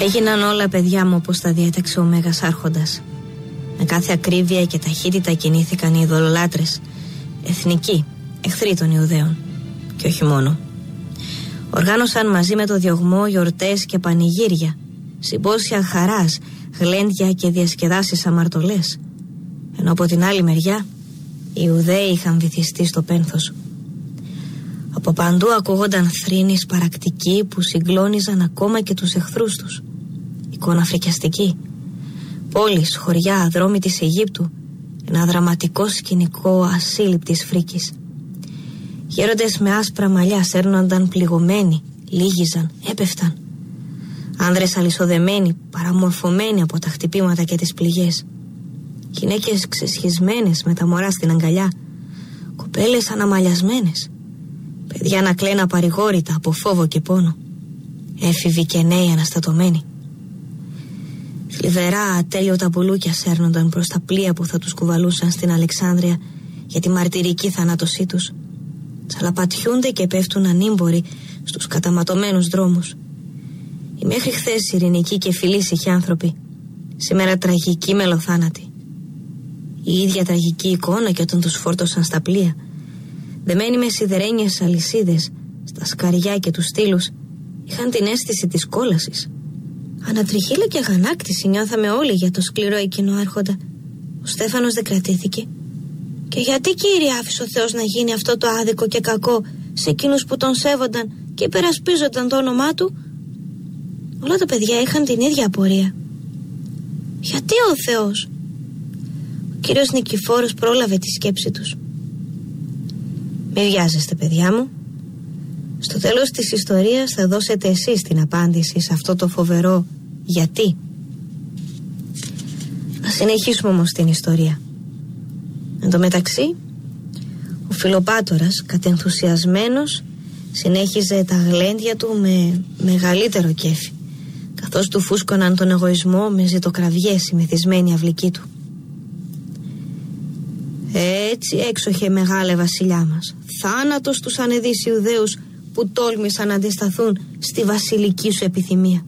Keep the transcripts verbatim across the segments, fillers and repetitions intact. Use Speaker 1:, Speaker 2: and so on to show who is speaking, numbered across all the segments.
Speaker 1: Έγιναν όλα, παιδιά μου, όπως τα διέταξε ο Μέγας Άρχοντας. Με κάθε ακρίβεια και ταχύτητα κινήθηκαν οι ειδωλολάτρες, εθνικοί, εχθροί των Ιουδαίων. Και όχι μόνο. Οργάνωσαν μαζί με το διωγμό γιορτές και πανηγύρια, συμπόσια χαράς, γλέντια και διασκεδάσεις αμαρτωλές. Ενώ από την άλλη μεριά οι Ιουδαίοι είχαν βυθιστεί στο πένθος. Από παντού ακούγονταν θρήνης παρακτικοί που συγκλώνιζαν ακόμα και τους εχθρούς τους. Εικόνα φρικιαστική. Πόλεις, χωριά, δρόμοι της Αιγύπτου. Ένα δραματικό σκηνικό ασύλληπτης φρίκης. Γέροντες με άσπρα μαλλιά σέρνονταν πληγωμένοι, λύγιζαν, έπεφταν. Άνδρες αλυσοδεμένοι, παραμορφωμένοι από τα χτυπήματα και τις πληγές. Γυναίκες ξεσχισμένες με τα μωρά στην αγκαλιά. Κοπέλες αναμαλιασμένες. Παιδιά να κλαίνουν απαρηγόρητα από φόβο και πόνο. Έφηβοι και νέοι αναστατωμένοι. Θλιβερά ατέλειωτα πουλούκια σέρνονταν προς τα πλοία που θα τους κουβαλούσαν στην Αλεξάνδρεια για τη μαρτυρική θανάτωσή τους. Τσαλαπατιούνται και πέφτουν ανήμποροι στους καταματωμένους δρόμους. Οι μέχρι χθες ειρηνικοί και φιλήσυχοι άνθρωποι, σήμερα τραγικοί μελοθάνατοι. Η ίδια τραγική εικόνα και όταν τους φόρτωσαν στα πλοία, δεμένοι με σιδερένιες αλυσίδες στα σκαριά και τους στήλους, είχαν την αίσθηση της κόλασης. Ανατριχύλα και αγανάκτηση νιώθαμε όλοι για το σκληρό εκείνο άρχοντα. Ο Στέφανος δεν κρατήθηκε. Και γιατί, Κύριε, άφησε ο Θεός να γίνει αυτό το άδικο και κακό σε εκείνους που τον σέβονταν και υπερασπίζονταν το όνομά του? Όλα τα παιδιά είχαν την ίδια απορία. Γιατί ο Θεός? Ο κύριος Νικηφόρος πρόλαβε τη σκέψη τους. Μη βιάζεστε, παιδιά μου. Στο τέλος της ιστορίας θα δώσετε εσείς την απάντηση σε αυτό το φοβερό γιατί. Ας συνεχίσουμε όμως την ιστορία. Εν τω μεταξύ, ο Φιλοπάτορας, κατενθουσιασμένος, συνέχιζε τα γλέντια του με μεγαλύτερο κέφι, καθώς του φούσκωναν τον εγωισμό με ζητοκραυγές οι μεθυσμένοι αυλικοί του. Έτσι έξοχε μεγάλε βασιλιά μας, θάνατος τους ανεδείς Ιουδαίους που τόλμησαν να αντισταθούν στη βασιλική σου επιθυμία.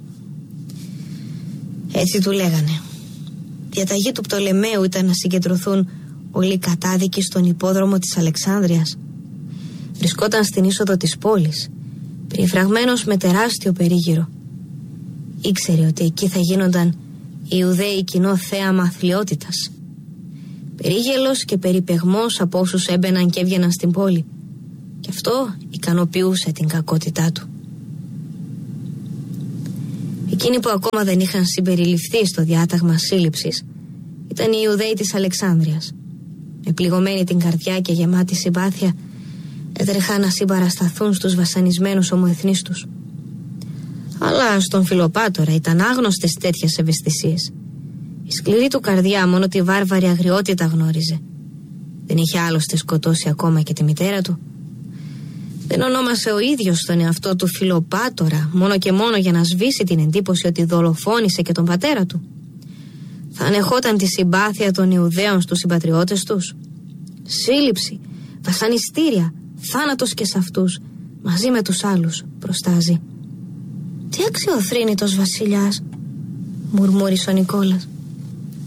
Speaker 1: Έτσι του λέγανε. Διαταγή του Πτολεμαίου ήταν να συγκεντρωθούν όλοι οι κατάδικοι στον υπόδρομο της Αλεξάνδρειας. Βρισκόταν στην είσοδο της πόλης, περιφραγμένος με τεράστιο περίγυρο. Ήξερε ότι εκεί θα γίνονταν οι Ιουδαίοι κοινό θέαμα αθλιότητας. Περίγελος και περιπεγμός από όσους έμπαιναν και έβγαιναν στην πόλη. Και αυτό ικανοποιούσε την κακότητά του. Εκείνοι που ακόμα δεν είχαν συμπεριληφθεί στο διάταγμα σύλληψης ήταν οι Ιουδαίοι της Αλεξάνδρειας. Με πληγωμένη την καρδιά και γεμάτη συμπάθεια έτρεχαν να συμπαρασταθούν στους βασανισμένους ομοεθνείς τους. Αλλά στον Φιλοπάτορα ήταν άγνωστες τέτοιες ευαισθησίες. Η σκληρή του καρδιά μόνο τη βάρβαρη αγριότητα γνώριζε. Δεν είχε άλλωστε σκοτώσει ακόμα και τη μητέρα του. Δεν ονόμασε ο ίδιος τον εαυτό του Φιλοπάτορα μόνο και μόνο για να σβήσει την εντύπωση ότι δολοφόνησε και τον πατέρα του. Θα ανεχόταν τη συμπάθεια των Ιουδαίων στους συμπατριώτες τους? Σύλληψη, βασανιστήρια, θάνατος και σε αυτούς, μαζί με τους άλλους, προστάζει. Τι αξιοθρήνητος βασιλιάς, μουρμούρισε ο Νικόλας.